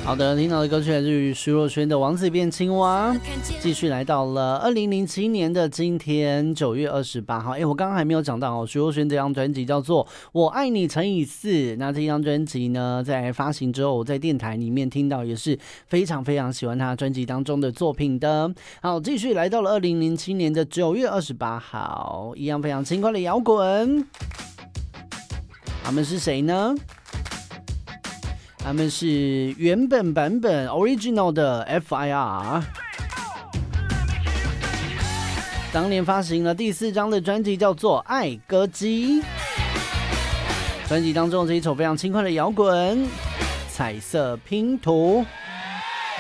好的，听到的歌曲来自于徐若瑄的《王子变青蛙》，继续来到了2007年的今天9月28号。我刚刚还没有讲到徐若瑄这张专辑叫做《我爱你乘以4》。那这张专辑呢，在发行之后，我在电台里面听到也是非常非常喜欢他专辑当中的作品的。好，继续来到了2007年的9月28号，一样非常轻快的摇滚。他们是谁呢？他们是原本版本 original 的 FIR， 当年发行了第4张的专辑叫做《爱歌姬》，专辑当中这一首非常轻快的摇滚《彩色拼图》。